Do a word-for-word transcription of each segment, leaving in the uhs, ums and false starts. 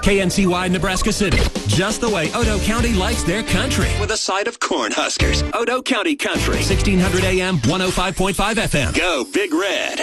K N C Y, Nebraska City. Just the way Odo County likes their country. With a side of Cornhuskers. Odo County Country. sixteen hundred A M, one oh five point five F M. Go Big Red.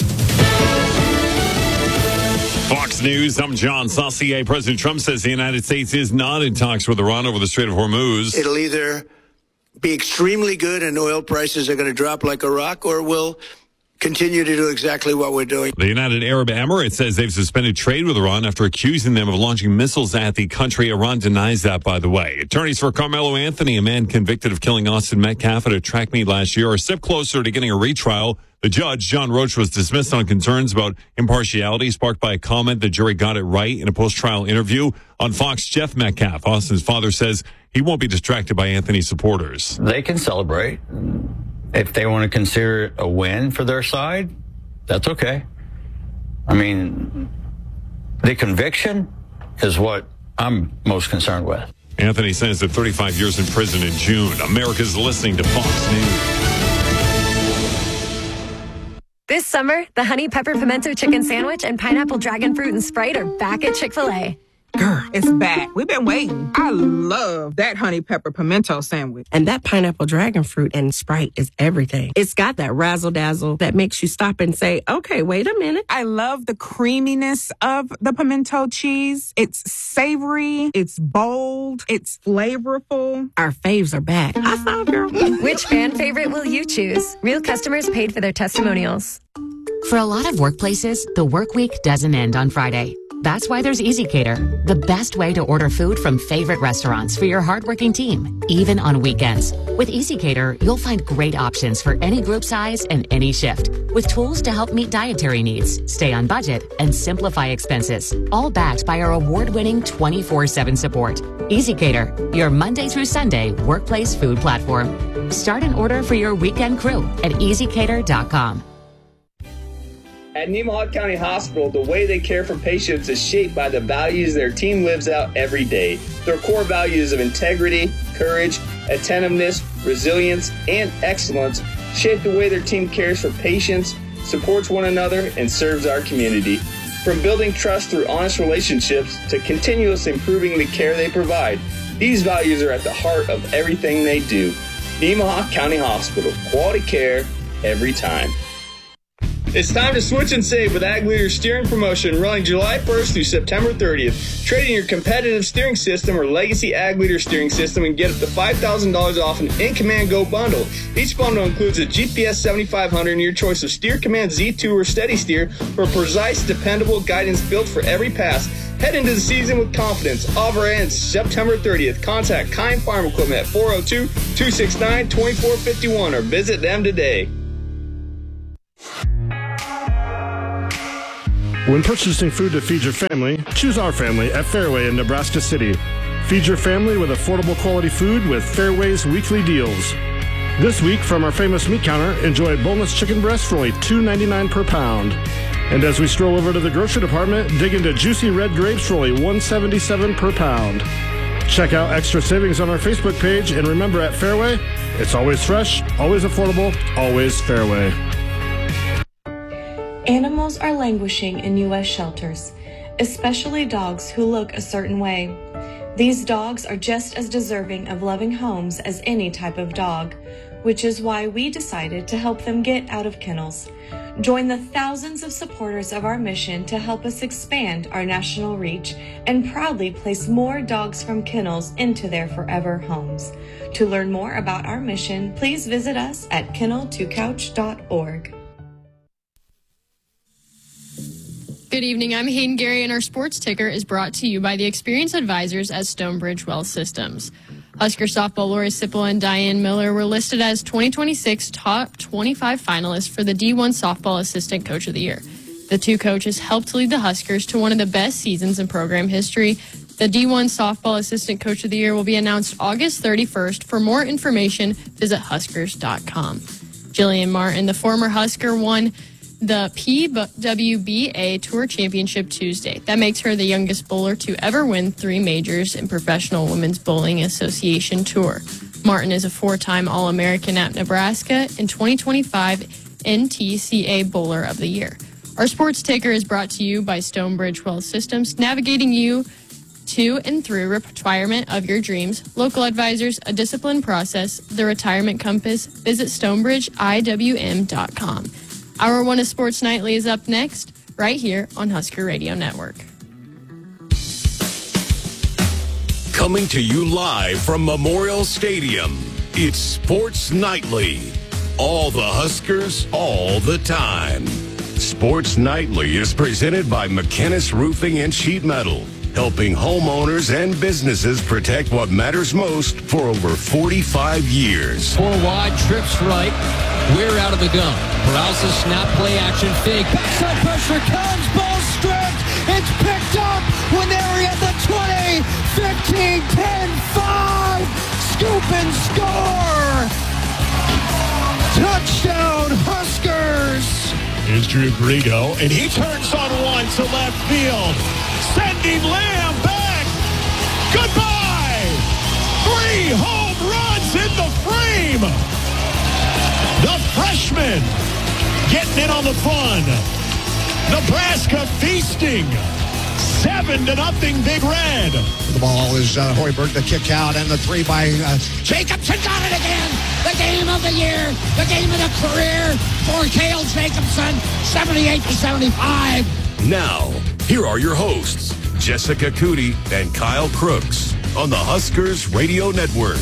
Fox News, I'm John Saucier. President Trump says the United States is not in talks with Iran over the Strait of Hormuz. It'll either be extremely good and oil prices are going to drop like a rock, or we'll continue to do exactly what we're doing. The United Arab Emirates says they've suspended trade with Iran after accusing them of launching missiles at the country. Iran denies that, by the way. Attorneys for Carmelo Anthony, a man convicted of killing Austin Metcalf at a track meet last year, are a step closer to getting a retrial. The judge, John Roach, was dismissed on concerns about impartiality sparked by a comment the jury got it right in a post-trial interview. On Fox, Jeff Metcalf, Austin's father, says he won't be distracted by Anthony's supporters. They can celebrate. If they want to consider it a win for their side, that's okay. I mean, the conviction is what I'm most concerned with. Anthony sentenced to thirty-five years in prison in June. America's listening to Fox News. This summer, the Honey Pepper Pimento Chicken Sandwich and Pineapple Dragon Fruit and Sprite are back at Chick-fil-A. Girl, it's back. We've been waiting. I love that Honey Pepper Pimento Sandwich. And that Pineapple Dragon Fruit and Sprite is everything. It's got that razzle-dazzle that makes you stop and say, okay, wait a minute. I love the creaminess of the pimento cheese. It's savory. It's bold. It's flavorful. Our faves are back. I saw, girl. Which fan favorite will you choose? Real customers paid for their testimonials. For a lot of workplaces, the work week doesn't end on Friday. That's why there's EasyCater, the best way to order food from favorite restaurants for your hardworking team, even on weekends. With EasyCater, you'll find great options for any group size and any shift, with tools to help meet dietary needs, stay on budget, and simplify expenses, all backed by our award-winning twenty-four seven support. EasyCater, your Monday through Sunday workplace food platform. Start an order for your weekend crew at easy cater dot com. At Nemaha County Hospital, the way they care for patients is shaped by the values their team lives out every day. Their core values of integrity, courage, attentiveness, resilience, and excellence shape the way their team cares for patients, supports one another, and serves our community. From building trust through honest relationships to continuously improving the care they provide, these values are at the heart of everything they do. Nemaha County Hospital, quality care every time. It's time to switch and save with Ag Leader's steering promotion running July first through September thirtieth. Trade in your competitive steering system or legacy Ag Leader steering system and get up to five thousand dollars off an In Command Go bundle. Each bundle includes a G P S seventy-five hundred and your choice of Steer Command Z two or Steady Steer for precise, dependable guidance built for every pass. Head into the season with confidence. Offer ends September thirtieth. Contact Kind Farm Equipment at four oh two, two six nine, two four five one or visit them today. When purchasing food to feed your family, choose our family at Fairway in Nebraska City. Feed your family with affordable quality food with Fairway's weekly deals. This week, from our famous meat counter, enjoy boneless chicken breast for only two ninety-nine per pound. And as we stroll over to the grocery department, dig into juicy red grapes for only one seventy-seven per pound. Check out extra savings on our Facebook page, and remember, at Fairway, it's always fresh, always affordable, always Fairway. Animals are languishing in U S shelters, especially dogs who look a certain way. These dogs are just as deserving of loving homes as any type of dog, which is why we decided to help them get out of kennels. Join the thousands of supporters of our mission to help us expand our national reach and proudly place more dogs from kennels into their forever homes. To learn more about our mission, please visit us at kennel to couch dot org. Good evening, I'm Hayden Gary, and our sports ticker is brought to you by the experienced advisors at Stonebridge Wealth Systems. Husker softball Lori Sipple and Diane Miller were listed as twenty twenty-six top twenty-five finalists for the D one Softball Assistant Coach of the Year. The two coaches helped lead the Huskers to one of the best seasons in program history. The D one Softball Assistant Coach of the Year will be announced August thirty-first. For more information, visit huskers dot com. Jillian Martin, the former Husker, won the P W B A Tour Championship Tuesday. That makes her the youngest bowler to ever win three majors in Professional Women's Bowling Association Tour. Martin is a four-time All-American at Nebraska and twenty twenty-five N T C A Bowler of the Year. Our sports ticker is brought to you by Stonebridge Wealth Systems, navigating you to and through retirement of your dreams, local advisors, a disciplined process, the Retirement Compass. Visit stonebridge I W M dot com. Hour one of Sports Nightly is up next, right here on Husker Radio Network. Coming to you live from Memorial Stadium, it's Sports Nightly. All the Huskers, all the time. Sports Nightly is presented by McKinnis Roofing and Sheet Metal, helping homeowners and businesses protect what matters most for over forty-five years. Four wide, trips right. We're out of the gun. Paralysis, snap, play action, fake. Backside pressure comes, ball stripped. It's picked up when they're at the twenty, fifteen, ten, five. Scoop and score. Touchdown, Huskers. Here's Drew Grigo, and he turns on one to left field. Sending Lamb back. Goodbye. Three home runs in the frame. The freshman getting in on the fun. Nebraska feasting. Seven to nothing, Big Red. The ball is uh, Hoiberg, the kick out, and the three by uh, Jacobson. Got it again. The game of the year. The game of the career for Cale Jacobson. seventy-eight to seventy-five. Now, here are your hosts, Jessica Cootie and Kyle Crooks on the Huskers Radio Network.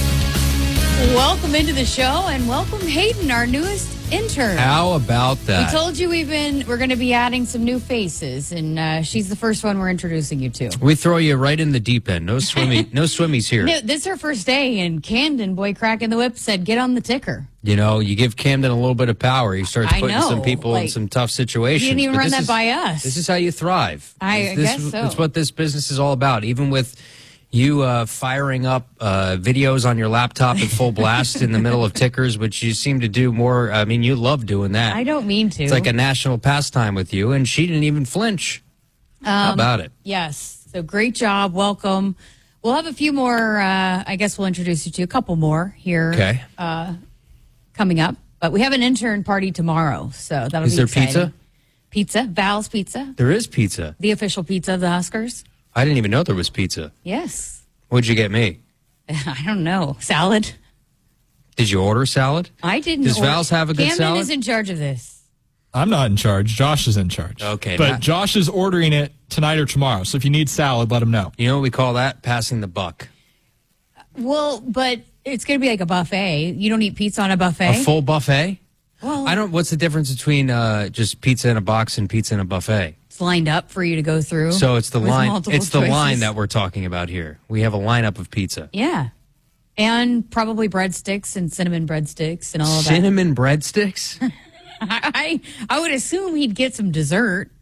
Welcome into the show, and welcome Hayden, our newest intern. How about that? We told you we've been we're going to be adding some new faces, and uh, she's the first one we're introducing you to. We throw you right in the deep end. No swimmy, no swimmies here. No, this is her first day, and Camden, boy cracking the whip, said, "Get on the ticker." You know, you give Camden a little bit of power, he starts I putting know, some people like, in some tough situations. You didn't even But run this that is, by us. This is how you thrive. I, this, I guess so. It's what this business is all about. Even with you uh, firing up uh, videos on your laptop at full blast in the middle of tickers, which you seem to do more. I mean, you love doing that. I don't mean to. It's like a national pastime with you, and she didn't even flinch. Um, How about it? Yes. So great job. Welcome. We'll have a few more. Uh, I guess we'll introduce you to a couple more here. Okay. Uh, coming up, but we have an intern party tomorrow, so that'll Is be there exciting. pizza? Pizza. Val's Pizza. There is pizza. The official pizza of the Huskers. I didn't even know there was pizza. Yes. What'd you get me? I don't know. Salad. Did you order salad? I didn't. Does order. Val's have a good Camden salad? is in charge of this. I'm not in charge. Josh is in charge. Okay. But Matt- Josh is ordering it tonight or tomorrow. So if you need salad, let him know. You know what we call that? Passing the buck. Well, but it's going to be like a buffet. You don't eat pizza on a buffet. A full buffet? Well, I don't. What's the difference between uh, just pizza in a box and pizza in a buffet? It's lined up for you to go through. So it's the with line. multiple It's the choices. line that we're talking about here. We have a lineup of pizza. Yeah. And probably breadsticks and cinnamon breadsticks and all of that. Cinnamon breadsticks? I, I I would assume he'd get some dessert.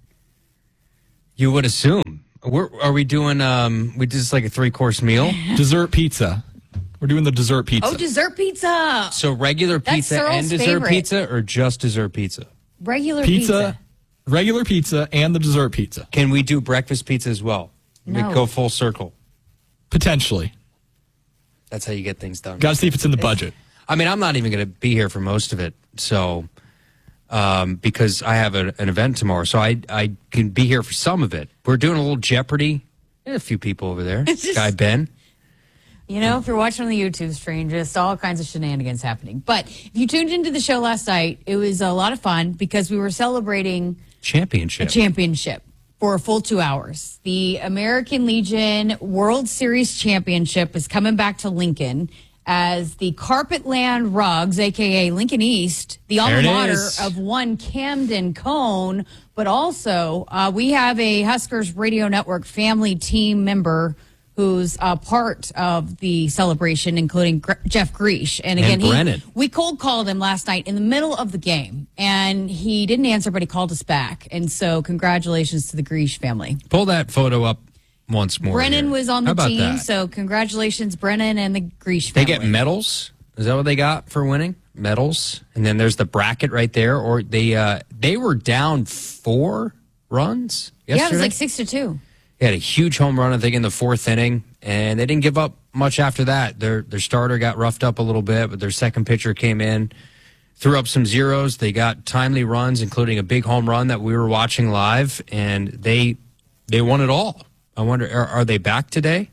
You would assume. We're, are we doing? Um, we just like a three course meal. Dessert pizza. We're doing the dessert pizza. Oh, dessert pizza. So regular That's pizza Searle's and dessert favorite. pizza, or just dessert pizza? Regular pizza, pizza. regular pizza, and the dessert pizza. Can we do breakfast pizza as well? No. We go full circle. Potentially. That's how you get things done. Got to see if it's in the budget. I mean, I'm not even going to be here for most of it, so um, because I have a, an event tomorrow, so I I can be here for some of it. We're doing a little Jeopardy. There's a few people over there. It's just- Guy Ben. You know, if you're watching on the YouTube stream, just all kinds of shenanigans happening. But if you tuned into the show last night, it was a lot of fun because we were celebrating Championship. a championship for a full two hours. The American Legion World Series Championship is coming back to Lincoln as the Carpetland Rugs, a k a. Lincoln East, the alma There it mater is. of one Camden Cone, but also uh, we have a Huskers Radio Network family team member who's a part of the celebration, including Gr- Jeff Greesh. And again, And Brennan. he, we cold called him last night in the middle of the game, and he didn't answer, but he called us back. And so congratulations to the Greesh family. Pull that photo up once more. Brennan here. was on How the about team, that? so congratulations, Brennan and the Greesh They family. get medals. Is that what they got for winning? Medals. And then there's the bracket right there. Or they uh, they were down four runs yesterday. Yeah, it was like six to two. They had a huge home run, I think, in the fourth inning, and they didn't give up much after that. Their their starter got roughed up a little bit, but their second pitcher came in, threw up some zeros. They got timely runs, including a big home run that we were watching live, and they they won it all. I wonder, are, are they back today?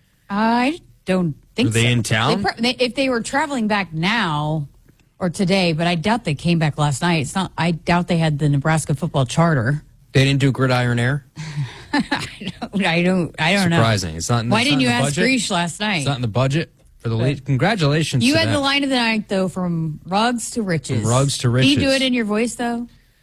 I don't think Are they so. in town? They pro- they, if they were traveling back now or today, but I doubt they came back last night. It's not. I doubt they had the Nebraska football charter. They didn't do Gridiron Air? I don't. I don't, I don't know. Surprising. It's not. Why it's didn't not you in the ask budget? Greesh last night? It's not in the budget for the lead. Congratulations. You to had that. the line of the night though, from rugs to riches. From rugs to riches. Can you do it in your voice though?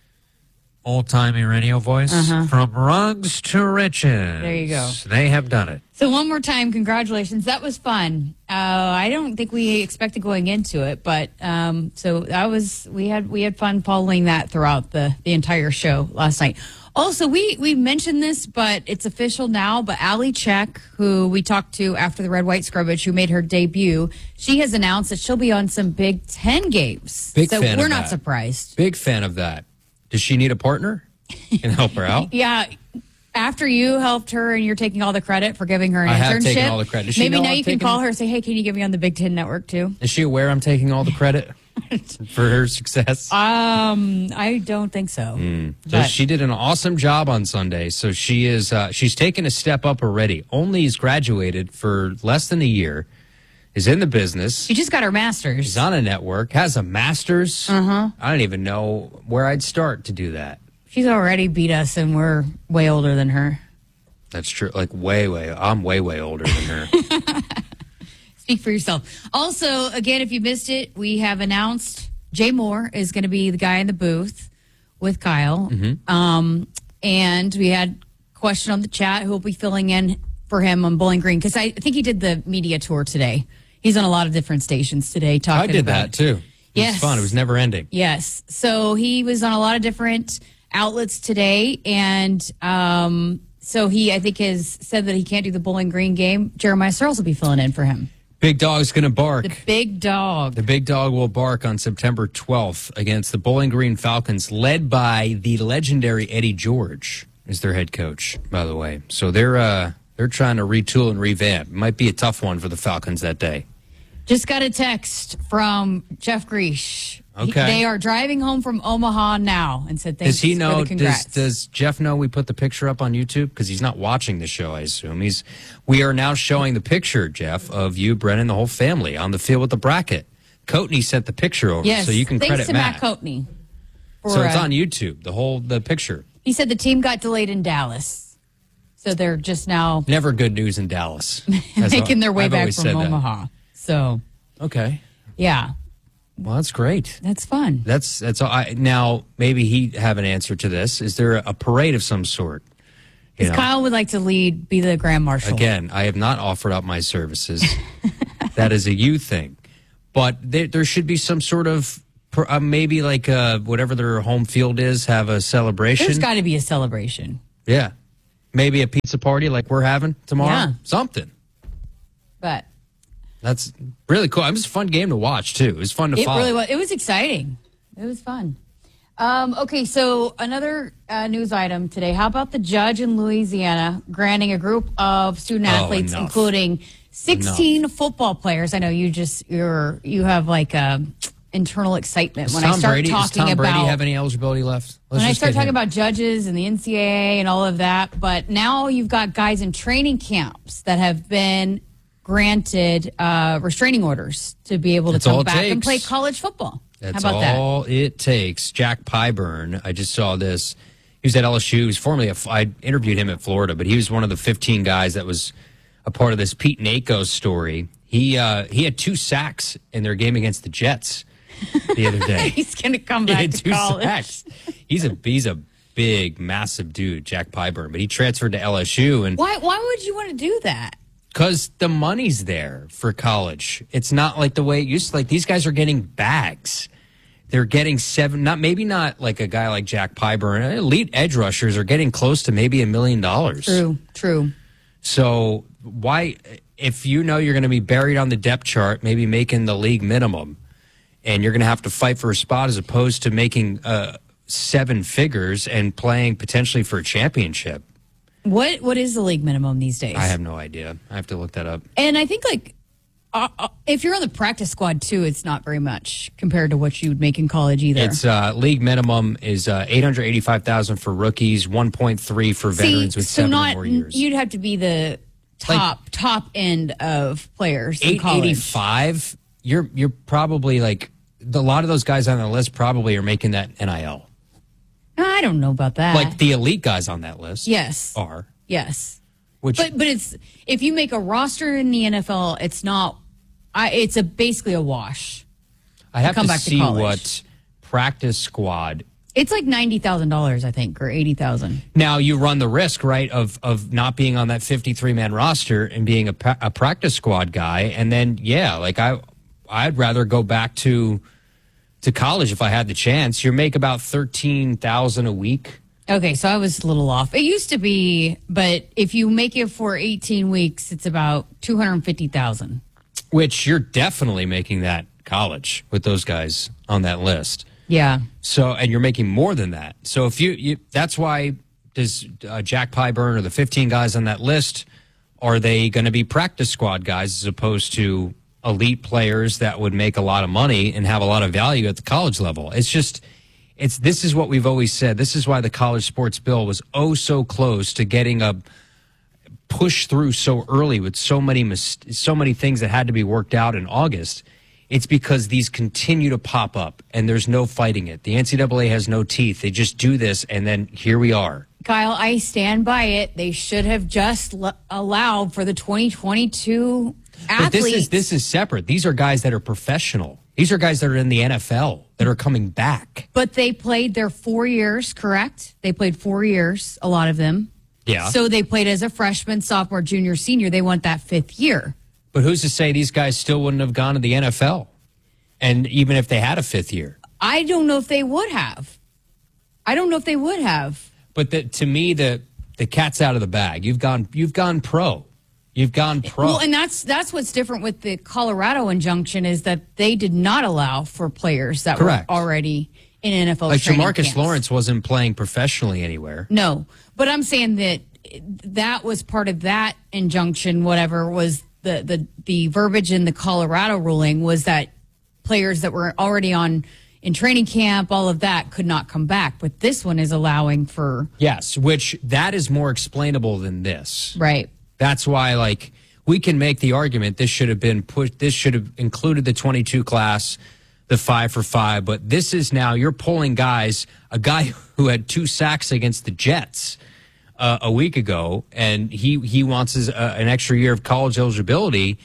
Old-timey radio voice. Uh-huh. From rugs to riches. There you go. They have done it. So one more time, congratulations. That was fun. Uh, I don't think we expected going into it, but um, so that was we had we had fun following that throughout the the entire show last night. Also, we we mentioned this, but it's official now. But Ali Check, who we talked to after the red white scrimmage, who made her debut, she has announced that she'll be on some Big Ten games. Big so fan we're of not that. surprised. Big fan of that. Does she need a partner? Can help her out? Yeah. After you helped her and you're taking all the credit for giving her an I internship, have taken all the credit. Does she maybe know now I'm you can taking- call her and say, hey, can you get me on the Big Ten Network too? Is she aware I'm taking all the credit for her success? Um, I don't think so. Mm. So But- she did an awesome job on Sunday. So she is uh, she's taken a step up already. Only has graduated for less than a year. Is in the business. She just got her master's. She's on a network. Has a master's. Uh-huh. I don't even know where I'd start to do that. She's already beat us and we're way older than her. That's true. Like way, way. I'm way, way older than her. Speak for yourself. Also, again, if you missed it, we have announced Jay Moore is going to be the guy in the booth with Kyle. Mhm. Um, and we had a question on the chat who will be filling in for him on Bowling Green because I think he did the media tour today. He's on a lot of different stations today talking I did about that too. It Yes. was fun. It was never ending. Yes. So he was on a lot of different outlets today. And um, so he, I think, has said that he can't do the Bowling Green game. Jeremiah Searles will be filling in for him. Big Dog's going to bark. The big dog. The Big Dog will bark on September twelfth against the Bowling Green Falcons, led by the legendary Eddie George, is their head coach, by the way. So they're uh, they're trying to retool and revamp. It might be a tough one for the Falcons that day. Just got a text from Jeff Greesh. Okay. He- they are driving home from Omaha now and said thanks Does he for know? the Does, congrats. does Jeff know we put the picture up on YouTube? Because he's not watching the show, I assume. He's. We are now showing the picture, Jeff, of you, Brennan, the whole family on the field with the bracket. Coatney sent the picture over, yes. so you can thanks credit to Matt, Coatney. for, So it's uh, on YouTube. The whole the picture. He said the team got delayed in Dallas. So they're just now Never good news in Dallas. As making their way I've back always from said that. Omaha. So, Okay. yeah, Well, that's great. that's fun. That's that's all. I, now maybe he have an answer to this. Is there a parade of some sort? You Because know, Kyle would like to lead, be the grand marshal. again, I have not offered up my services. That is a you thing, but there, there should be some sort of per- uh, maybe like uh, whatever their home field is, have a celebration. There's got to be a celebration. Yeah, maybe a pizza party like we're having tomorrow. Yeah. Something. But That's really cool. It was a fun game to watch too. It was fun to it follow. really was. It was exciting. It was fun. Um, okay, so another uh, news item today. How about the judge in Louisiana granting a group of student Oh, athletes, enough. including sixteen football players? I know you just you're you have like a internal excitement Does when Tom I start Brady, does talking Tom Brady about have any eligibility left? Let's when I just start get talking him. about judges and the N C double A and all of that. But now you've got guys in training camps that have been granted uh, restraining orders to be able to That's all come it back and takes. play college football. That's How about that? all it takes. Jack Pyburn, I just saw this. He was at L S U. He was formerly, a, I interviewed him at Florida, but he was one of the fifteen guys that was a part of this Pete Nakos story. He uh, he had two sacks in their game against the Jets the other day. He's going to come He back had to two college. sacks. He's a he's a big, massive dude, Jack Pyburn, but he transferred to L S U and. Why? Why would you want to do that? Because the money's there for college. It's not like the way it used to. Like, these guys are getting bags. They're getting seven, not maybe not like a guy like Jack Pyburn. Elite edge rushers are getting close to maybe a million dollars. True, true. So why, if you know you're going to be buried on the depth chart, maybe making the league minimum, and you're going to have to fight for a spot as opposed to making uh, seven figures and playing potentially for a championship. What What is the league minimum these days? I have no idea. I have to look that up. And I think like uh, uh, if you're on the practice squad too, it's not very much compared to what you would make in college either. It's uh, league minimum is uh, eight hundred eighty-five thousand for rookies, one point three for veterans See, with so seven not, or more years. You'd have to be the top like, top end of players in eight college. eighty-five. You're you're probably like the, a lot of those guys on the list probably are making that N I L. I don't know about that. Like the elite guys on that list, yes, are yes. Which, but but it's if you make a roster in the N F L, it's not. I, it's a basically a wash. I have to, come to back see to what practice squad. It's like ninety thousand dollars, I think, or eighty thousand. Now you run the risk, right, of of not being on that fifty-three man roster and being a, a practice squad guy, and then yeah, like I, I'd rather go back to to college if I had the chance. You make about thirteen thousand a week. Okay, so I was a little off. It used to be, but if you make it for eighteen weeks, it's about two hundred fifty thousand. Which you're definitely making that college with those guys on that list. Yeah. So, and you're making more than that. So if you, you that's why does uh, Jack Pyburn or the fifteen guys on that list, are they going to be practice squad guys as opposed to elite players that would make a lot of money and have a lot of value at the college level? It's just, it's, this is what we've always said. This is why the college sports bill was oh so close to getting a push through so early with so many, mis- so many things that had to be worked out in August. It's because these continue to pop up and there's no fighting it. The N C double A has no teeth. They just do this and then here we are. Kyle, I stand by it. They should have just l- allowed for the twenty twenty-two athletes. But this is, this is separate. These are guys that are professional. These are guys that are in the N F L that are coming back. But they played their four years, correct? They played four years, a lot of them. Yeah. So they played as a freshman, sophomore, junior, senior. They want that fifth year. But who's to say these guys still wouldn't have gone to the N F L? And even if they had a fifth year? I don't know if they would have. I don't know if they would have. But the, to me, the the cat's out of the bag. You've gone you've gone pro. You've gone pro. Well, and that's that's what's different with the Colorado injunction is that they did not allow for players that Correct. were already in N F L like training Jamarcus camps. Lawrence wasn't playing professionally anywhere. No, but I'm saying that that was part of that injunction, whatever, was the, the, the verbiage in the Colorado ruling was that players that were already on in training camp, all of that could not come back. But this one is allowing for... Yes, which that is more explainable than this. Right. That's why, like, we can make the argument this should have been put, this should have included the twenty-two class, the five for five, but this is now, you're pulling guys, a guy who had two sacks against the Jets uh, a week ago, and he, he wants his, uh, an extra year of college eligibility,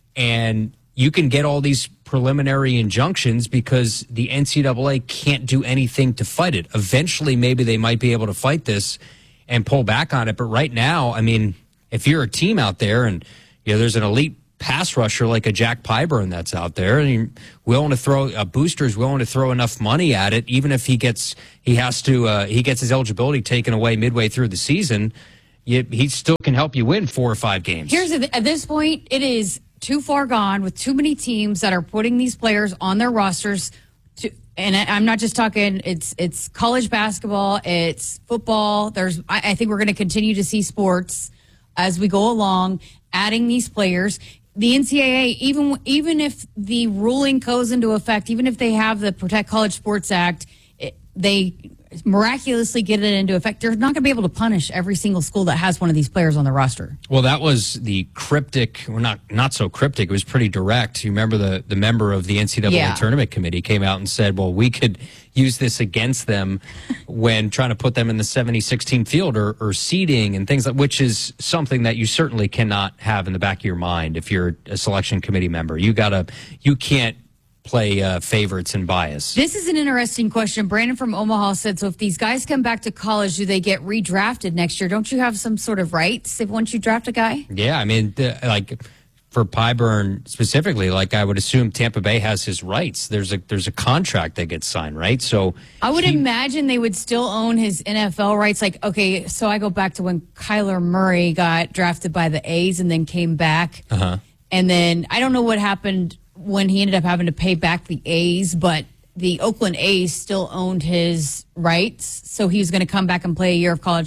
and you can get all these preliminary injunctions because the N C double A can't do anything to fight it. Eventually, maybe they might be able to fight this and pull back on it, but right now, I mean, if you're a team out there and you know there's an elite pass rusher like a Jack Pyburn that's out there, and you're willing to throw a booster is willing to throw enough money at it, even if he gets he has to uh, he gets his eligibility taken away midway through the season, you, he still can help you win four or five games. Here's the, at this point, it is too far gone with too many teams that are putting these players on their rosters. To, and I, I'm not just talking. It's it's college basketball, it's football. There's I, I think we're going to continue to see sports as we go along, adding these players. The N C double A, even even if the ruling goes into effect, even if they have the Protect College Sports Act, it, they miraculously get it into effect, they're not going to be able to punish every single school that has one of these players on the roster. Well, that was the cryptic, or not not so cryptic, it was pretty direct. You remember the, the member of the N C double A Yeah. tournament committee came out and said, well, we could use this against them when trying to put them in the seventy-six team field or, or seeding and things like, which is something that you certainly cannot have in the back of your mind if you're a selection committee member. You gotta, you can't play uh, favorites and bias. This is an interesting question. Brandon from Omaha said, so if these guys come back to college, do they get redrafted next year? Don't you have some sort of rights if once you draft a guy? Yeah, I mean, the, like for Pyburn specifically, like I would assume Tampa Bay has his rights. There's a there's a contract that gets signed, right? So I would he- imagine they would still own his N F L rights. Like, okay, so I go back to when Kyler Murray got drafted by the A's and then came back. Uh-huh. And then I don't know what happened when he ended up having to pay back the A's, but the Oakland A's still owned his rights. So he was going to come back and play a year of college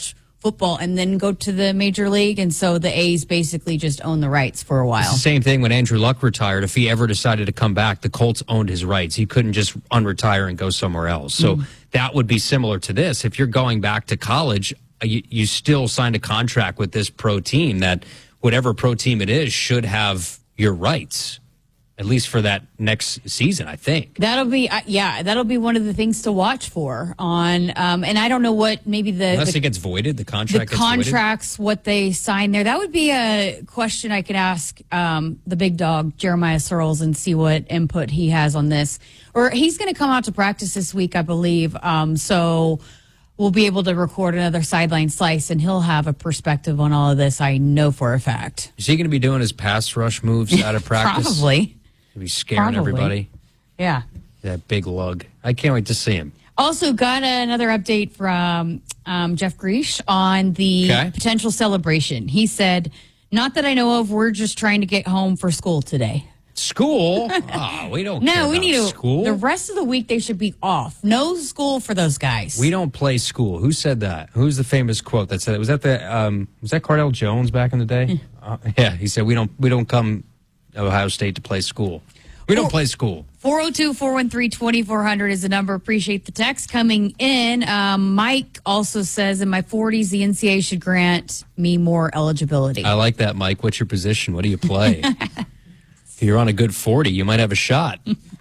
football and then go to the major league. And so the A's basically just own the rights for a while. It's the same thing when Andrew Luck retired. If he ever decided to come back, the Colts owned his rights. He couldn't just unretire and go somewhere else. So mm. that would be similar to this. If you're going back to college, you, you still signed a contract with this pro team that whatever pro team it is should have your rights. At least for that next season, I think. That'll be, uh, yeah, that'll be one of the things to watch for on, um, and I don't know what maybe the. Unless the, it gets voided, the contract the gets contracts, voided. What they sign there. That would be a question I could ask um, the big dog, Jeremiah Searles, and see what input he has on this. Or he's going to come out to practice this week, I believe. Um, so we'll be able to record another sideline slice, and he'll have a perspective on all of this, I know for a fact. Is he going to be doing his pass rush moves out of practice? Probably. He'll be scaring Probably. everybody. Yeah. That big lug. I can't wait to see him. Also got another update from um, Jeff Greesh on the Okay. potential celebration. He said, not that I know of, we're just trying to get home for school today. School? Oh, we don't No, care we about need to. school. The rest of the week, they should be off. No school for those guys. We don't play school. Who said that? Who's the famous quote that said it? Was that the um, was that Cardell Jones back in the day? uh, yeah, he said we don't we don't come to Ohio State to play school. We don't play school. four oh two, four one three, two four zero zero is the number. Appreciate the text coming in. Um, Mike also says, in my forties, the N C A A should grant me more eligibility. I like that, Mike. What's your position? What do you play? If you're on a good forty, you might have a shot.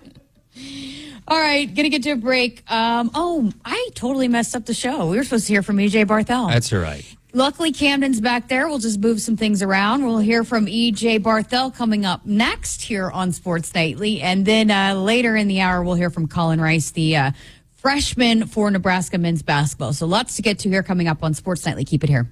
All right, going to get to a break. Um, oh, I totally messed up the show. We were supposed to hear from E J Barthel. That's all right. Luckily, Camden's back there. We'll just move some things around. We'll hear from E J Barthel coming up next here on Sports Nightly. And then uh, later in the hour, we'll hear from Colin Rice, the uh, freshman for Nebraska men's basketball. So lots to get to here coming up on Sports Nightly. Keep it here.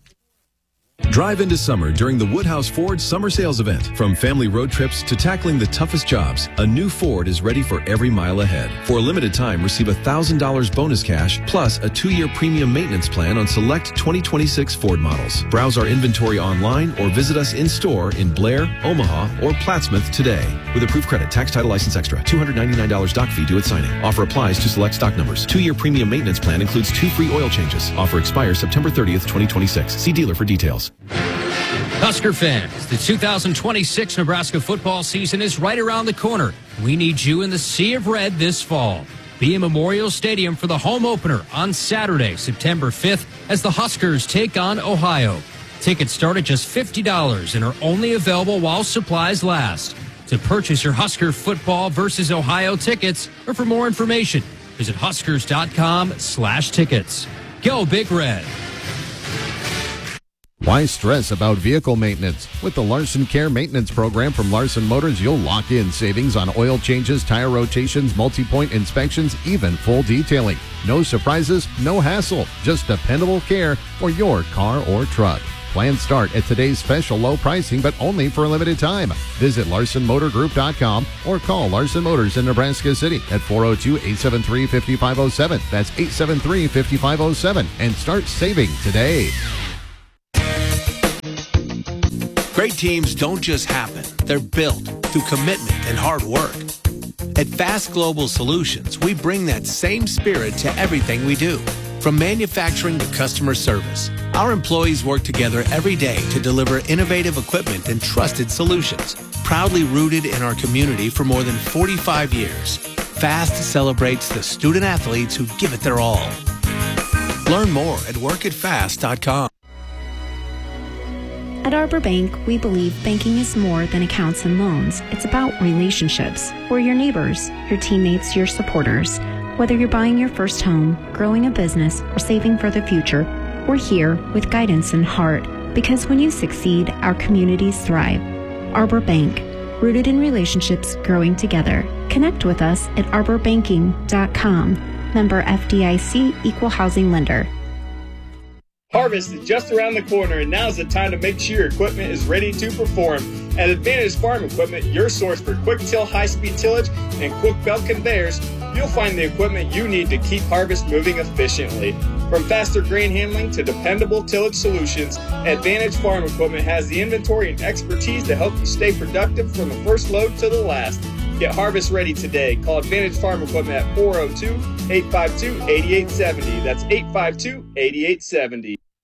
Drive into summer during the Woodhouse Ford Summer Sales Event. From family road trips to tackling the toughest jobs, a new Ford is ready for every mile ahead. For a limited time, receive one thousand dollars bonus cash plus a two-year premium maintenance plan on select twenty twenty-six Ford models. Browse our inventory online or visit us in-store in Blair, Omaha, or Plattsmouth today. With approved credit, tax, title, license extra, two hundred ninety-nine dollars doc fee due at signing. Offer applies to select stock numbers. Two-year premium maintenance plan includes two free oil changes. Offer expires September thirtieth, twenty twenty-six. See dealer for details. Husker fans, the two thousand twenty-six Nebraska football season is right around the corner. We need you in the Sea of Red this fall. Be in Memorial Stadium for the home opener on Saturday, September fifth, as the Huskers take on Ohio. Tickets start at just fifty dollars and are only available while supplies last. To purchase your Husker football versus Ohio tickets, or for more information, visit huskers.com slash tickets. Go Big Red. Why stress about vehicle maintenance? With the Larson Care Maintenance Program from Larson Motors, you'll lock in savings on oil changes, tire rotations, multi-point inspections, even full detailing. No surprises, no hassle, just dependable care for your car or truck. Plans start at today's special low pricing, but only for a limited time. Visit larson motor group dot com or call Larson Motors in Nebraska City at four oh two, eight seven three, five five oh seven. That's eight seven three, five five oh seven. And start saving today. Great teams don't just happen. They're built through commitment and hard work. At Fast Global Solutions, we bring that same spirit to everything we do. From manufacturing to customer service, our employees work together every day to deliver innovative equipment and trusted solutions. Proudly rooted in our community for more than forty-five years, Fast celebrates the student athletes who give it their all. Learn more at work at fast dot com. At Arbor Bank, we believe banking is more than accounts and loans. It's about relationships. We're your neighbors, your teammates, your supporters. Whether you're buying your first home, growing a business, or saving for the future, we're here with guidance and heart. Because when you succeed, our communities thrive. Arbor Bank, rooted in relationships, growing together. Connect with us at arbor banking dot com. Member F D I C, Equal Housing Lender. Harvest is just around the corner, and now's the time to make sure your equipment is ready to perform. At Advantage Farm Equipment, your source for quick-till, high-speed tillage and quick-belt conveyors, you'll find the equipment you need to keep harvest moving efficiently. From faster grain handling to dependable tillage solutions, Advantage Farm Equipment has the inventory and expertise to help you stay productive from the first load to the last. Get harvest ready today. Call Advantage Farm Equipment at four oh two, eight five two, eight eight seven oh. That's eight five two, eight eight seven oh.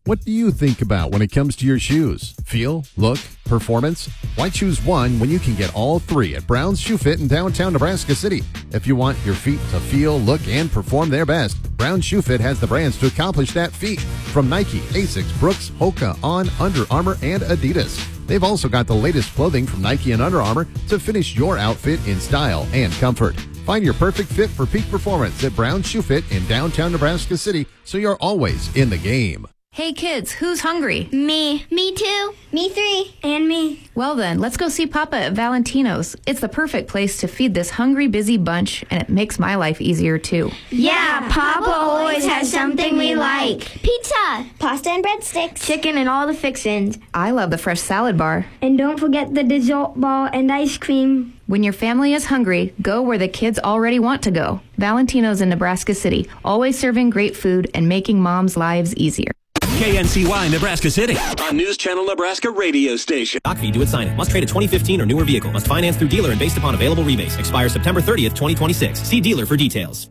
What do you think about when it comes to your shoes? Feel, look, performance? Why choose one when you can get all three at Brown's Shoe Fit in downtown Nebraska City? If you want your feet to feel, look, and perform their best, Brown's Shoe Fit has the brands to accomplish that feat. From Nike, Asics, Brooks, Hoka, On, Under Armour, and Adidas. They've also got the latest clothing from Nike and Under Armour to finish your outfit in style and comfort. Find your perfect fit for peak performance at Brown's Shoe Fit in downtown Nebraska City, so you're always in the game. Hey kids, who's hungry? Me. Me too. Me three. And me. Well then, let's go see Papa at Valentino's. It's the perfect place to feed this hungry, busy bunch, and it makes my life easier too. Yeah, Papa always has something we like. Pizza, pasta and breadsticks, chicken and all the fixins. I love the fresh salad bar. And don't forget the dessert ball and ice cream. When your family is hungry, go where the kids already want to go. Valentino's in Nebraska City, always serving great food and making moms' lives easier. K N C Y Nebraska City on News Channel Nebraska radio station. Doc fee due at sign-in. Must trade a twenty fifteen or newer vehicle. Must finance through dealer and based upon available rebates. Expires September thirtieth, twenty twenty-six. See dealer for details.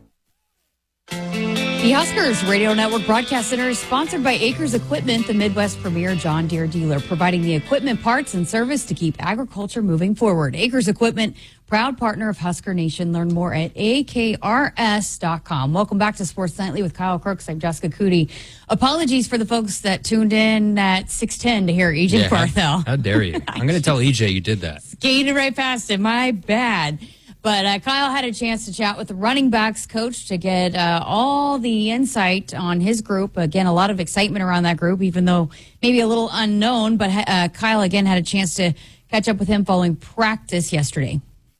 The Huskers Radio Network Broadcast Center is sponsored by Acres Equipment, the Midwest premier John Deere dealer, providing the equipment, parts, and service to keep agriculture moving forward. Acres Equipment, proud partner of Husker Nation. Learn more at A K R S dot com. Welcome back to Sports Nightly with Kyle Crooks. I'm Jessica Cootie. Apologies for the folks that tuned in at six ten to hear E J Yeah, Barthel. How, how dare you? I'm going to tell E J you did that. Skated right past him. My bad. But uh, Kyle had a chance to chat with the running backs coach to get uh, all the insight on his group. Again, a lot of excitement around that group, even though maybe a little unknown. But uh, Kyle, again, had a chance to catch up with him following practice yesterday.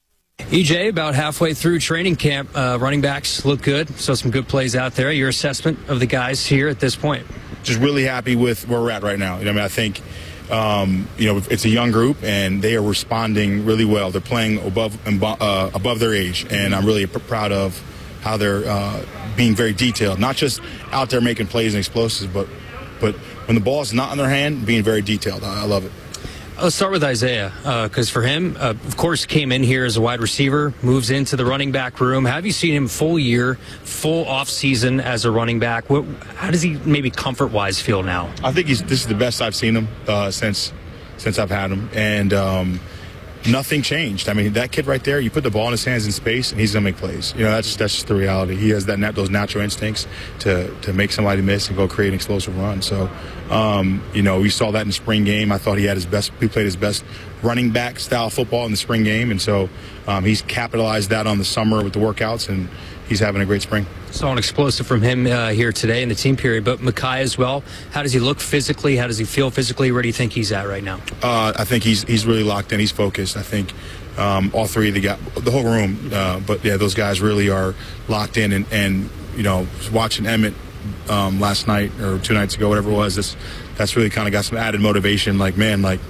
E J, about halfway through training camp, uh, running backs look good. So some good plays out there. Your assessment of the guys here at this point? Just really happy with where we're at right now. You know, I mean, I think Um, you know, it's a young group, and they are responding really well. They're playing above uh, above their age, and I'm really pr- proud of how they're uh, being very detailed. Not just out there making plays and explosives, but but when the ball is not in their hand, being very detailed. I, I love it. Let's start with Isaiah, because uh, for him, uh, of course, came in here as a wide receiver, moves into the running back room. Have you seen him full year, full off season as a running back? What, how does he maybe comfort-wise feel now? I think he's, this is the best I've seen him uh, since since I've had him, and um, nothing changed. I mean, that kid right there, you put the ball in his hands in space, and he's gonna make plays. You know, that's that's just the reality. He has that nat- those natural instincts to to make somebody miss and go create an explosive run. So. Um, you know, we saw that in the spring game. I thought he had his best, he played his best running back style football in the spring game. And so um, he's capitalized that on the summer with the workouts, and he's having a great spring. Saw an explosive from him uh, here today in the team period, but Mekhi as well. How does he look physically? How does he feel physically? Where do you think he's at right now? Uh, I think he's he's really locked in. He's focused. I think um, all three of the guys, the whole room, uh, but yeah, those guys really are locked in. And, and you know, watching Emmett Um, last night or two nights ago, whatever it was, this, that's really kind of got some added motivation. Like, man, like,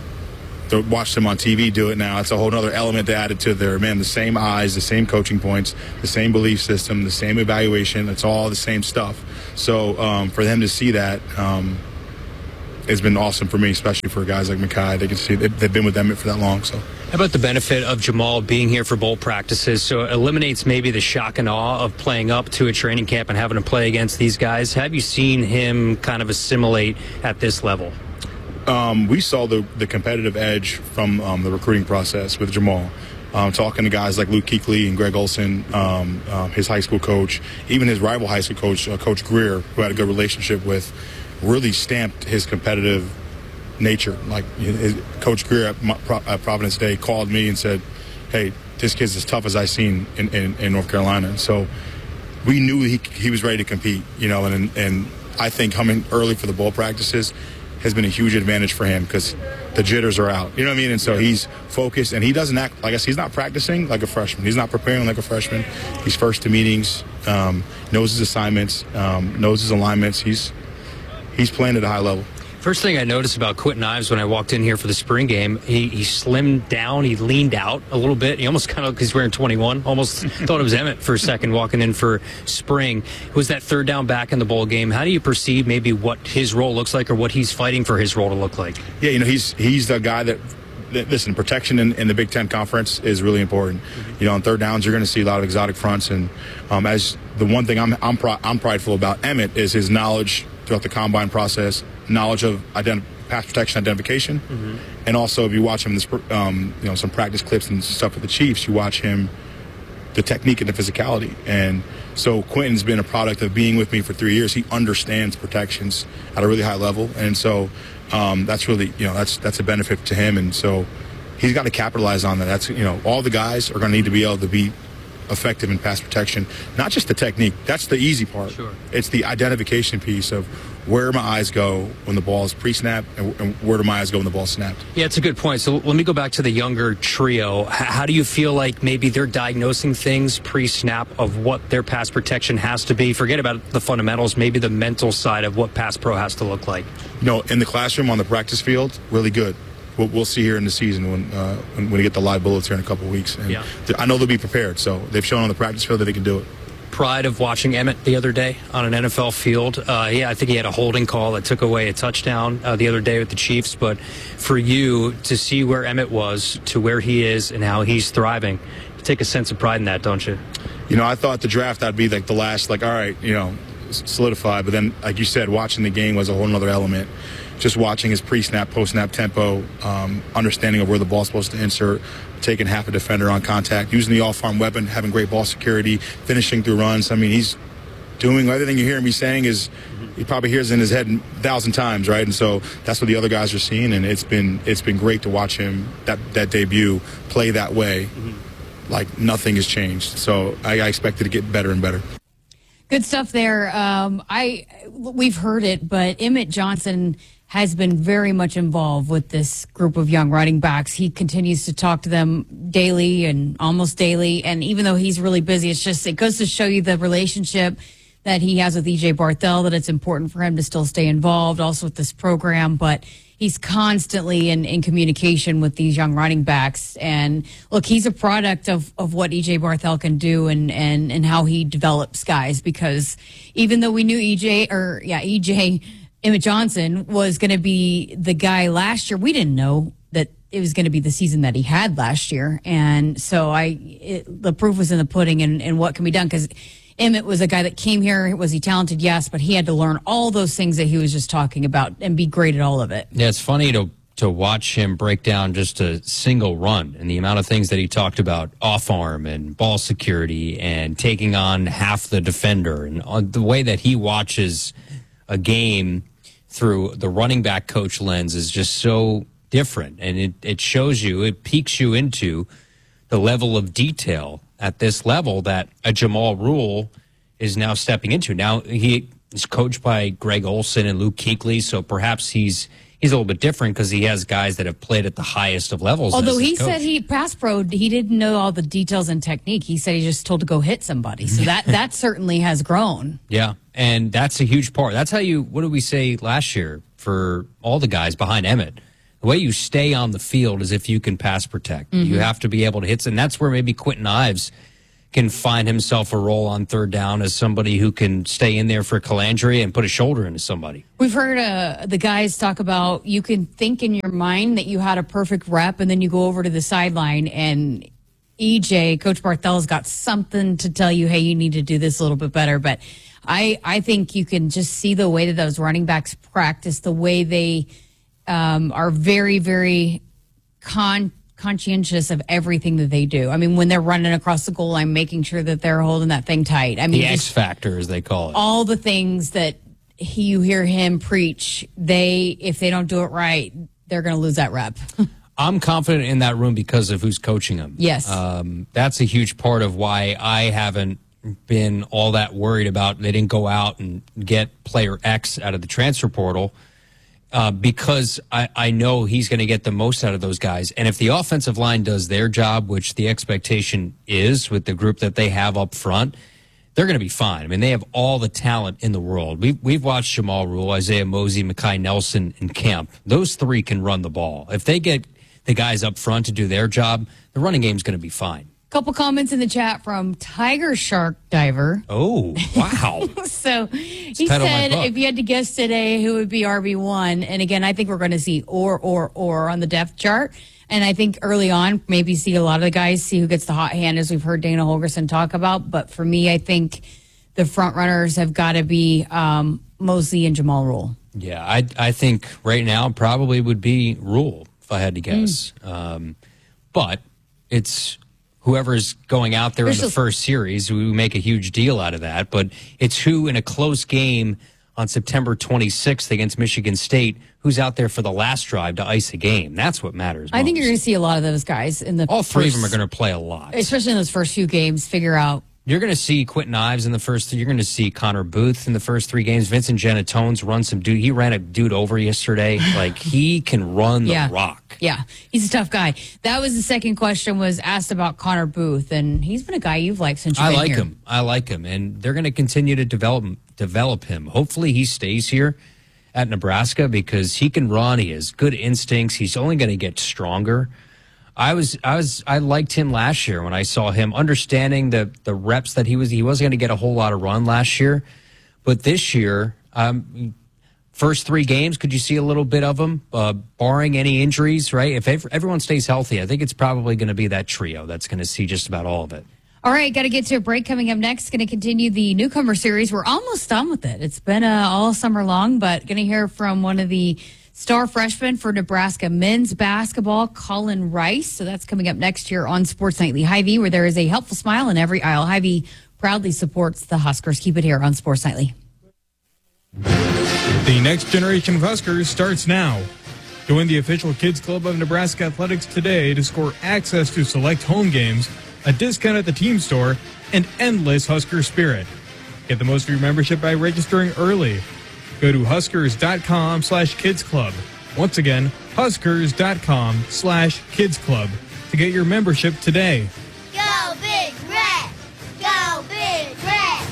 to watch them on T V do it now, it's a whole other element to add it to their, man, the same eyes, the same coaching points, the same belief system, the same evaluation. It's all the same stuff. So um, for them to see that, um, it's been awesome for me, especially for guys like Mekhi. They can see they've been with Emmett for that long. So, how about the benefit of Jamal being here for bowl practices? So it eliminates maybe the shock and awe of playing up to a training camp and having to play against these guys. Have you seen him kind of assimilate at this level? Um, we saw the the competitive edge from um, the recruiting process with Jamal. Um, talking to guys like Luke Kuechly and Greg Olson, um, um, his high school coach, even his rival high school coach, uh, Coach Greer, who had a good relationship with, really stamped his competitive nature. Like his, Coach Greer at, at Providence Day called me and said, hey, this kid's as tough as I've seen in, in, in North Carolina. And so we knew he he was ready to compete, you know, and, and I think coming early for the bowl practices has been a huge advantage for him because the jitters are out. You know what I mean? And so he's focused, and he doesn't act, I guess he's not practicing like a freshman. He's not preparing like a freshman. He's first to meetings, um, knows his assignments, um, knows his alignments. He's He's playing at a high level. First thing I noticed about Quentin Ives when I walked in here for the spring game, he, he slimmed down, he leaned out a little bit. He almost kind of, because he's wearing twenty-one, almost thought it was Emmett for a second walking in for spring. It was that third down back in the bowl game. How do you perceive maybe what his role looks like or what he's fighting for his role to look like? Yeah, you know, he's he's the guy that, that listen, protection in, in the Big Ten Conference is really important. Mm-hmm. You know, on third downs, you're going to see a lot of exotic fronts. And um, as the one thing I'm I'm, pr- I'm prideful about Emmett is his knowledge throughout the combine process, knowledge of ident- pass protection identification, mm-hmm. and also if you watch him, this, um, you know, some practice clips and stuff with the Chiefs, you watch him, the technique and the physicality. And so Quentin's been a product of being with me for three years. He understands protections at a really high level, and so um, that's really, you know, that's that's a benefit to him. And so he's got to capitalize on that. That's, you know, all the guys are going to need to be able to be effective in pass protection, not just the technique. That's the easy part. Sure. It's the identification piece of where my eyes go when the ball is pre-snap and, and where do my eyes go when the ball's snapped. Yeah, it's a good point. So let me go back to the younger trio. H- how do you feel like maybe they're diagnosing things pre-snap of what their pass protection has to be? Forget about the fundamentals, maybe the mental side of what pass pro has to look like. You know, in the classroom, on the practice field, really good. We'll, we'll see here in the season when, uh, when when we get the live bullets here in a couple of weeks. And yeah. th- I know they'll be prepared, so they've shown on the practice field that they can do it. Pride of watching Emmett the other day on an N F L field. Uh, yeah, I think he had a holding call that took away a touchdown uh, the other day with the Chiefs. But for you to see where Emmett was to where he is and how he's thriving, you take a sense of pride in that, don't you? You know, I thought the draft I'd be like the last, like, all right, you know, solidify. But then, like you said, watching the game was a whole other element. Just watching his pre-snap, post-snap tempo, um, understanding of where the ball's supposed to insert, taking half a defender on contact, using the off-arm weapon, having great ball security, finishing through runs. I mean, he's doing everything you hear me saying is he probably hears in his head a thousand times, right? And so that's what the other guys are seeing, and it's been it's been great to watch him, that, that debut, play that way, mm-hmm. like nothing has changed. So I, I expect it to get better and better. Good stuff there. Um, I we've heard it, but Emmett Johnson has been very much involved with this group of young running backs. He continues to talk to them daily and almost daily. And even though he's really busy, it's just, it goes to show you the relationship that he has with E J Barthel, that it's important for him to still stay involved also with this program. But he's constantly in, in communication with these young running backs. And look, he's a product of, of what E J Barthel can do and, and, and how he develops guys, because even though we knew E J or yeah, E J Emmett Johnson was going to be the guy last year, we didn't know that it was going to be the season that he had last year. And so I, it, the proof was in the pudding and, and what can be done, because Emmett was a guy that came here. Was he talented? Yes, but he had to learn all those things that he was just talking about and be great at all of it. Yeah, it's funny to to watch him break down just a single run and the amount of things that he talked about, off arm and ball security and taking on half the defender, and uh, the way that he watches a game through the running back coach lens is just so different. And it, it shows you, it peeks you into the level of detail at this level that a Jamal Rule is now stepping into. Now he is coached by Greg Olsen and Luke Kuechly, so perhaps he's he's a little bit different because he has guys that have played at the highest of levels. Although he said he pass pro, he didn't know all the details and technique. He said he just told to go hit somebody. So that that certainly has grown. Yeah, and that's a huge part. That's how you, what did we say last year for all the guys behind Emmett? The way you stay on the field is if you can pass protect. Mm-hmm. You have to be able to hit, and that's where maybe Quentin Ives can find himself a role on third down as somebody who can stay in there for Calandria and put a shoulder into somebody. We've heard uh, the guys talk about you can think in your mind that you had a perfect rep, and then you go over to the sideline, and E J, Coach Barthel's got something to tell you, hey, you need to do this a little bit better. But I, I think you can just see the way that those running backs practice, the way they um, are very, very con. conscientious of everything that they do. I mean, when they're running across the goal line, making sure that they're holding that thing tight. I mean, the X factor, as they call it. All the things that he, you hear him preach, they, if they don't do it right, they're going to lose that rep. I'm confident in that room because of who's coaching them. Yes. Um, that's a huge part of why I haven't been all that worried about they didn't go out and get player X out of the transfer portal. Uh, because I, I know he's going to get the most out of those guys. And if the offensive line does their job, which the expectation is with the group that they have up front, they're going to be fine. I mean, they have all the talent in the world. We've, we've watched Jamal Rule, Isaiah Mosey, Mekhi Nelson, and Kemp. Those three can run the ball. If they get the guys up front to do their job, the running game is going to be fine. Couple comments in the chat from Tiger Shark Diver. Oh, wow. So he said if you had to guess today who would be R B one, and again, I think we're going to see or, or, or on the depth chart. And I think early on, maybe see a lot of the guys see who gets the hot hand, as we've heard Dana Holgorsen talk about. But for me, I think the front runners have got to be um, Mosley and Jamal Rule. Yeah, I I think right now probably would be Rule, if I had to guess. Mm. Um, but it's whoever's going out there There's in the first series. We make a huge deal out of that. But it's who in a close game on September twenty-sixth against Michigan State, who's out there for the last drive to ice a game. That's what matters most. I think you're going to see a lot of those guys in the All three first, of them are going to play a lot. Especially in those first few games, figure out. You're going to see Quentin Ives in the first. You're going to see Connor Booth in the first three games. Vincent Genetones run some dude. He ran a dude over yesterday. Like, he can run the yeah. rock. Yeah, he's a tough guy. That was the second question was asked about Connor Booth, and he's been a guy you've liked since you've I been like here. him. I like him, and they're going to continue to develop develop him. Hopefully, he stays here at Nebraska because he can run. He has good instincts. He's only going to get stronger. I was, I was, I liked him last year when I saw him, understanding the the reps that he was. He wasn't going to get a whole lot of run last year, but this year, um, first three games, could you see a little bit of him, uh, barring any injuries? Right, if ev- everyone stays healthy, I think it's probably going to be that trio that's going to see just about all of it. All right, got to get to a break coming up next. Going to continue the newcomer series. We're almost done with it. It's been uh, all summer long, but going to hear from one of the star freshmen for Nebraska men's basketball, Colin Rice. So that's coming up next year on Sports Nightly. Hy-Vee, where there is a helpful smile in every aisle. Hy-Vee proudly supports the Huskers. Keep it here on Sports Nightly. The next generation of Huskers starts now. Join the official Kids Club of Nebraska Athletics today to score access to select home games, a discount at the team store, and endless Husker spirit. Get the most of your membership by registering early. Go to huskers.com slash kids club. Once again, huskers.com slash kids club to get your membership today. Go Big Red! Go Big Red!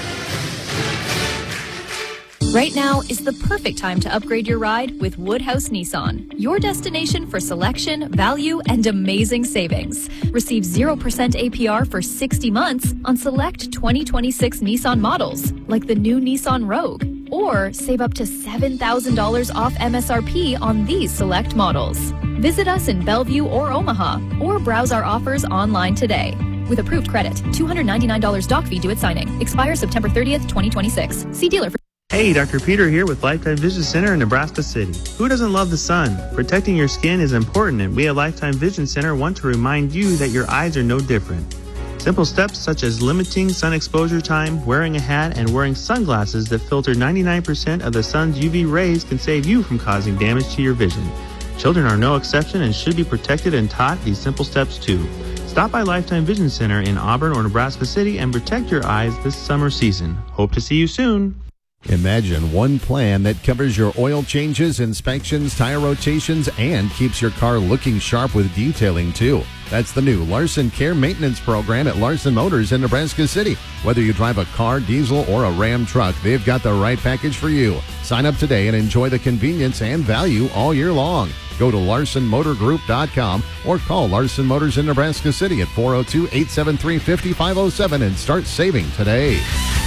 Right now is the perfect time to upgrade your ride with Woodhouse Nissan, your destination for selection, value, and amazing savings. Receive zero percent A P R for sixty months on select twenty twenty-six Nissan models, like the new Nissan Rogue, or save up to seven thousand dollars off M S R P on these select models. Visit us in Bellevue or Omaha, or browse our offers online today. With approved credit, two hundred ninety-nine dollars doc fee due at signing. Expires September thirtieth, twenty twenty-six. See dealer for... Hey, Doctor Peter here with Lifetime Vision Center in Nebraska City. Who doesn't love the sun? Protecting your skin is important, and we at Lifetime Vision Center want to remind you that your eyes are no different. Simple steps such as limiting sun exposure time, wearing a hat, and wearing sunglasses that filter ninety-nine percent of the sun's U V rays can save you from causing damage to your vision. Children are no exception and should be protected and taught these simple steps too. Stop by Lifetime Vision Center in Auburn or Nebraska City and protect your eyes this summer season. Hope to see you soon. Imagine one plan that covers your oil changes, inspections, tire rotations, and keeps your car looking sharp with detailing, too. That's the new Larson Care Maintenance Program at Larson Motors in Nebraska City. Whether you drive a car, diesel, or a Ram truck, they've got the right package for you. Sign up today and enjoy the convenience and value all year long. Go to larson motor group dot com or call Larson Motors in Nebraska City at four oh two, eight seven three, five five oh seven and start saving today.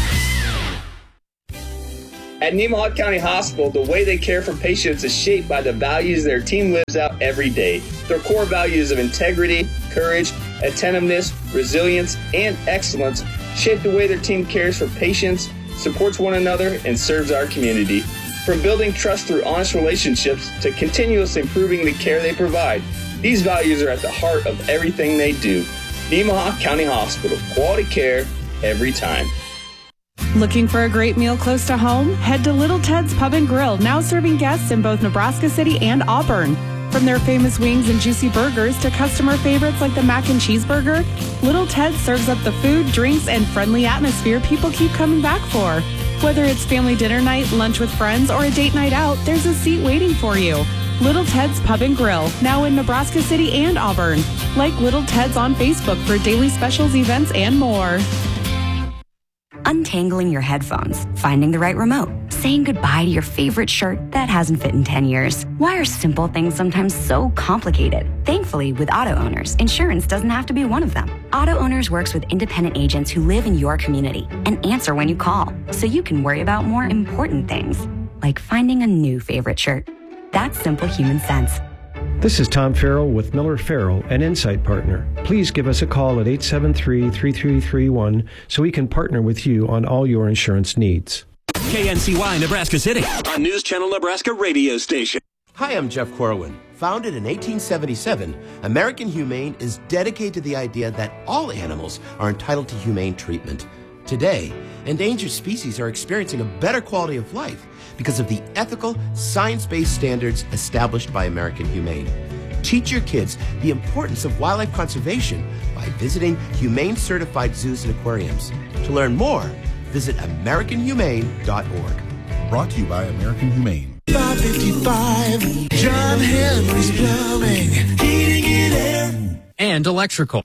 At Nemaha County Hospital, the way they care for patients is shaped by the values their team lives out every day. Their core values of integrity, courage, attentiveness, resilience, and excellence shape the way their team cares for patients, supports one another, and serves our community. From building trust through honest relationships to continuously improving the care they provide, these values are at the heart of everything they do. Nemaha County Hospital, quality care every time. Looking for a great meal close to home? Head to Little Ted's Pub and Grill, now serving guests in both Nebraska City and Auburn. From their famous wings and juicy burgers to customer favorites like the mac and cheeseburger, Little Ted serves up the food, drinks, and friendly atmosphere people keep coming back for. Whether it's family dinner night, lunch with friends, or a date night out, there's a seat waiting for you. Little Ted's Pub and Grill, now in Nebraska City and Auburn. Like Little Ted's on Facebook for daily specials, events, and more. Untangling your headphones, finding the right remote, saying goodbye to your favorite shirt that hasn't fit in ten years. Why are simple things sometimes so complicated? Thankfully, with Auto Owners, insurance doesn't have to be one of them. Auto Owners works with independent agents who live in your community and answer when you call, so you can worry about more important things, like finding a new favorite shirt. That's simple human sense. This is Tom Farrell with Miller Farrell, an Insight Partner. Please give us a call at eight seven three, three three three one so we can partner with you on all your insurance needs. K N C Y Nebraska City, a News Channel Nebraska radio station. Hi, I'm Jeff Corwin. Founded in eighteen seventy-seven, American Humane is dedicated to the idea that all animals are entitled to humane treatment. Today, endangered species are experiencing a better quality of life because of the ethical, science-based standards established by American Humane. Teach your kids the importance of wildlife conservation by visiting humane-certified zoos and aquariums. To learn more, visit american humane dot org. Brought to you by American Humane. five fifty-five, John Henry's Plumbing, heating and air. And electrical.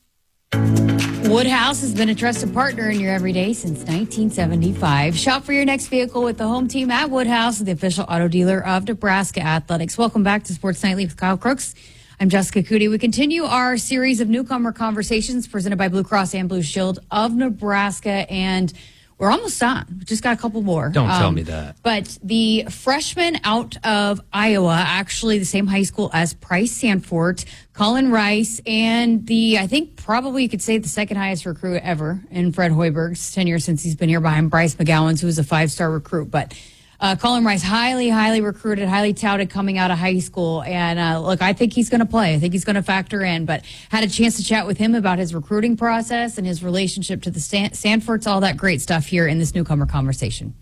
Woodhouse has been a trusted partner in your everyday since nineteen seventy-five. Shop for your next vehicle with the home team at Woodhouse, the official auto dealer of Nebraska Athletics. Welcome back to Sports Nightly with Kyle Crooks. I'm Jessica Cootie. We continue our series of newcomer conversations presented by Blue Cross and Blue Shield of Nebraska, and we're almost done. We just got a couple more. Don't um, tell me that. But the freshman out of Iowa, actually the same high school as Price Sanford, Colin Rice, and the, I think probably you could say the second highest recruit ever in Fred Hoiberg's tenure since he's been here behind Bryce McGowan's, who was a five-star recruit. But uh, Colin Rice, highly, highly recruited, highly touted coming out of high school. And uh, look, I think he's going to play. I think he's going to factor in. But had a chance to chat with him about his recruiting process and his relationship to the San- Sanfords, all that great stuff here in this newcomer conversation.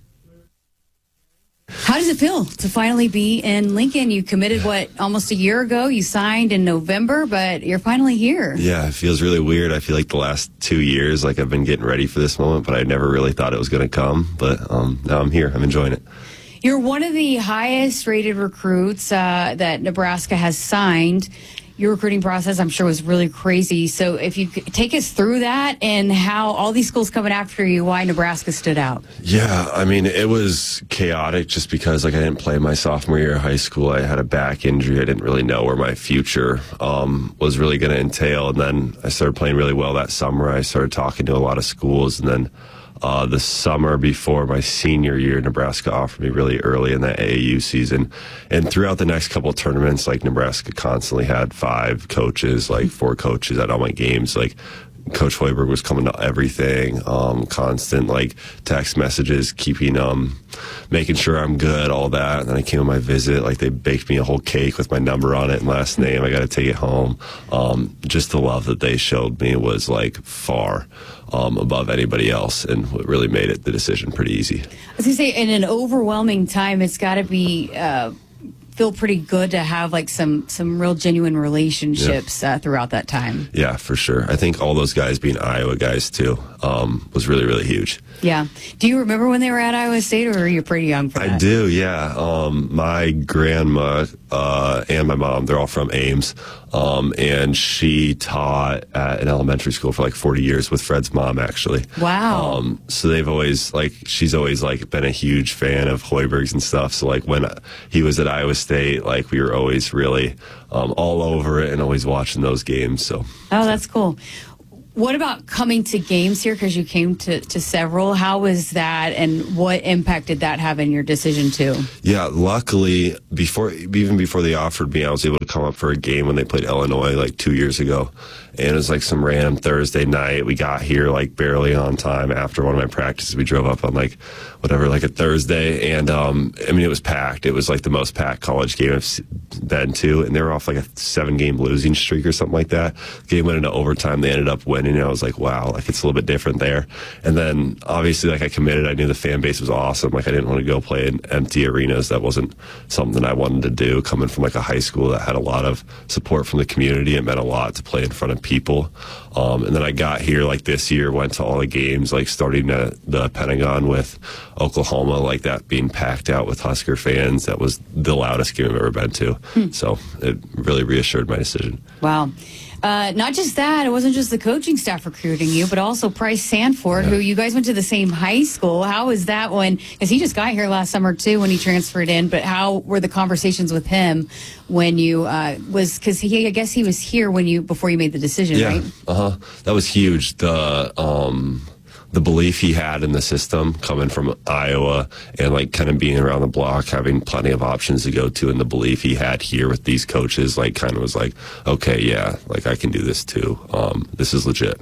How does it feel to finally be in Lincoln? You committed, what, almost a year ago? You signed in November, but you're finally here. Yeah, it feels really weird. I feel like the last two years, like I've been getting ready for this moment, but I never really thought it was going to come. But um, now I'm here. I'm enjoying it. You're one of the highest rated recruits uh, that Nebraska has signed. Your recruiting process, I'm sure, was really crazy. So if you could take us through that and how all these schools coming after you, why Nebraska stood out. Yeah, I mean, it was chaotic just because, like, I didn't play my sophomore year of high school. I had a back injury. I didn't really know where my future um, was really going to entail. And then I started playing really well that summer. I started talking to a lot of schools. And then uh, the summer before my senior year, Nebraska offered me really early in that A A U season. And throughout the next couple of tournaments, like, Nebraska constantly had five coaches, like four coaches at all my games. Like, Coach Hoiberg was coming to everything, um, constant, like, text messages, keeping, um, making sure I'm good, all that. And then I came on my visit, like, they baked me a whole cake with my number on it and last name. I got to take it home. Um, just the love that they showed me was, like, far um, above anybody else, and what really made it the decision pretty easy. I was going to say, in an overwhelming time, it's got to be uh, feel pretty good to have, like, some some real genuine relationships yeah. uh, throughout that time. Yeah, for sure. I think all those guys being Iowa guys too um, was really, really huge. Yeah. Do you remember when they were at Iowa State, or were you pretty young for that? I do, yeah. Um, my grandma uh, and my mom, they're all from Ames, um, and she taught at an elementary school for like forty years with Fred's mom, actually. Wow. Um, so they've always, like, she's always, like, been a huge fan of Hoiberg's and stuff. So, like, when he was at Iowa State, like, we were always really um, all over it and always watching those games. So. Oh, that's cool. What about coming to games here? Because you came to, to several. How was that, and what impact did that have in your decision too? Yeah, luckily, before even before they offered me, I was able to come up for a game when they played Illinois like two years ago. And it was like some random Thursday night. We got here like barely on time after one of my practices. We drove up on like whatever, like a Thursday. And um, I mean, it was packed. It was like the most packed college game I've been to. And they were off like a seven game losing streak or something like that. The game went into overtime. They ended up winning. And I was like, wow, like it's a little bit different there. And then obviously, like, I committed. I knew the fan base was awesome. Like, I didn't want to go play in empty arenas. That wasn't something I wanted to do. Coming from like a high school that had a lot of support from the community, it meant a lot to play in front of people. Um, and then I got here like this year, went to all the games, like starting at the Pentagon with Oklahoma, like that being packed out with Husker fans. That was the loudest game I've ever been to. Hmm. So it really reassured my decision. Wow. Uh, not just that, it wasn't just the coaching staff recruiting you, but also Price Sanford, yeah. who you guys went to the same high school. How was that when, because he just got here last summer too when he transferred in, but how were the conversations with him when you, uh, was, because he, I guess he was here when you, before you made the decision, yeah. right? Uh-huh. That was huge. The, um, the belief he had in the system coming from Iowa and like kind of being around the block, having plenty of options to go to, and the belief he had here with these coaches, like kind of was like, okay, yeah, like I can do this too. Um, this is legit.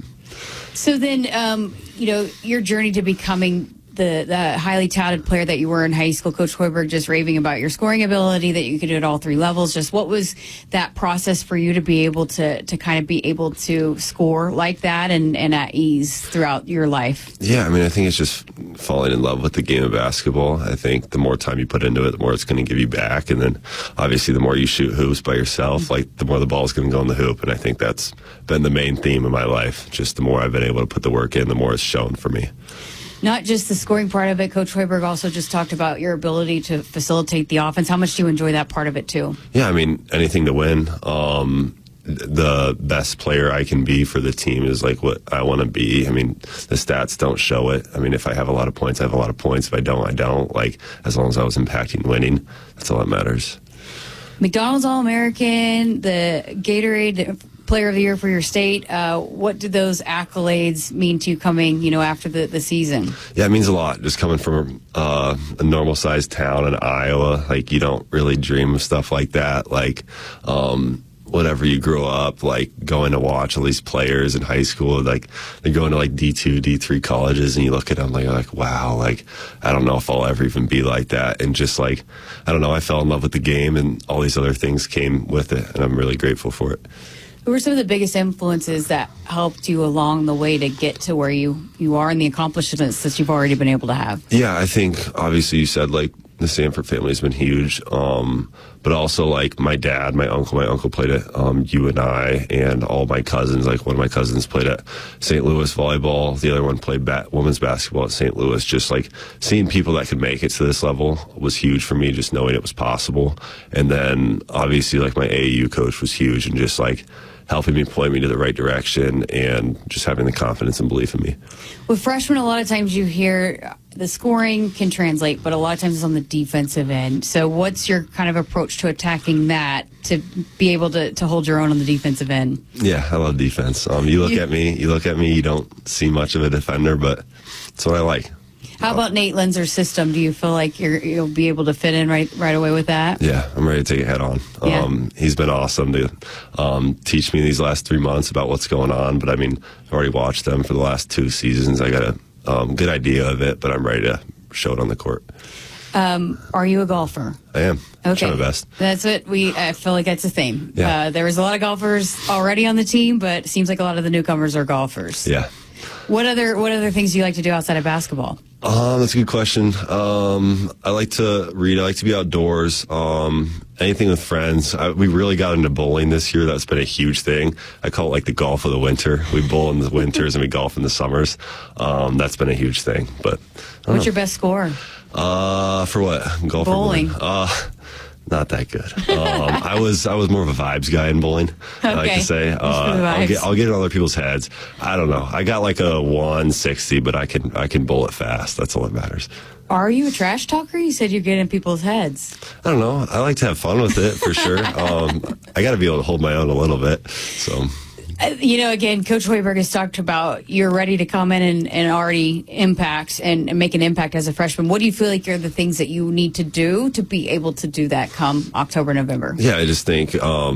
So then, um, you know, your journey to becoming the, the highly touted player that you were in high school, Coach Hoiberg just raving about your scoring ability, that you could do it at all three levels. Just what was that process for you to be able to to kind of be able to score like that and, and at ease throughout your life? Yeah, I mean, I think it's just falling in love with the game of basketball. I think the more time you put into it, the more it's going to give you back. And then obviously the more you shoot hoops by yourself, mm-hmm. like the more the ball is going to go in the hoop. And I think that's been the main theme of my life. Just the more I've been able to put the work in, the more it's shown for me. Not just the scoring part of it. Coach Hoiberg also just talked about your ability to facilitate the offense. How much do you enjoy that part of it, too? Yeah, I mean, anything to win. Um, the best player I can be for the team is like what I want to be. I mean, the stats don't show it. I mean, if I have a lot of points, I have a lot of points. If I don't, I don't. Like, as long as I was impacting winning, that's all that matters. McDonald's All-American, the Gatorade Player of the Year for your state. Uh, what do those accolades mean to you coming, you know, after the, the season? Yeah, it means a lot. Just coming from uh, a normal-sized town in Iowa, like, you don't really dream of stuff like that. Like, um, whatever you grew up, like, going to watch all these players in high school, like, they're going to, like, D two, D three colleges, and you look at them, like, like, wow, like, I don't know if I'll ever even be like that. And just, like, I don't know, I fell in love with the game, and all these other things came with it, and I'm really grateful for it. Who were some of the biggest influences that helped you along the way to get to where you, you are and the accomplishments that you've already been able to have? Yeah, I think obviously you said like the Sanford family has been huge, um, but also like my dad, my uncle, my uncle played at um, U N I, and all my cousins, like one of my cousins played at Saint Louis volleyball, the other one played ba- women's basketball at Saint Louis. Just like seeing people that could make it to this level was huge for me, just knowing it was possible. And then obviously like my A A U coach was huge, and just like helping me point me to the right direction and just having the confidence and belief in me. With freshmen, a lot of times you hear the scoring can translate, but a lot of times it's on the defensive end. So what's your kind of approach to attacking that to be able to, to hold your own on the defensive end? Yeah, I love defense. Um, you look You- at me, you look at me, you don't see much of a defender, but it's what I like. How about Nate Lenzer's system? Do you feel like you're, you'll be able to fit in right right away with that? Yeah, I'm ready to take it head on. Yeah. Um, he's been awesome to um, teach me these last three months about what's going on. But I mean, I've already watched them for the last two seasons. I got a um, good idea of it, but I'm ready to show it on the court. Um, are you a golfer? I am. I'm Okay. trying my best. That's what we, I feel like that's a theme. Yeah. Uh, there was a lot of golfers already on the team, but it seems like a lot of the newcomers are golfers. Yeah. What other What other things do you like to do outside of basketball? Um, that's a good question. Um, I like to read. I like to be outdoors. Um, anything with friends. I, we really got into bowling this year. That's been a huge thing. I call it like the golf of the winter. We bowl in the winters and we golf in the summers. Um, that's been a huge thing. But I don't What's know. your best score? Uh, for what? Golf or Bowling. Uh, not that good. Um, I was I was more of a vibes guy in bowling. I like Okay. to say. Just for Uh, the I'll vibes. get I'll get in other people's heads. I don't know. I got like a one sixty, but I can I can bowl it fast. That's all that matters. Are you a trash talker? You said you get in people's heads. I don't know. I like to have fun with it for sure. Um, I got to be able to hold my own a little bit. So. Uh, You know, again, Coach Hoiberg has talked about you're ready to come in and, and already impact and, and make an impact as a freshman. What do you feel like are the things that you need to do to be able to do that come October, November? Yeah, I just think um,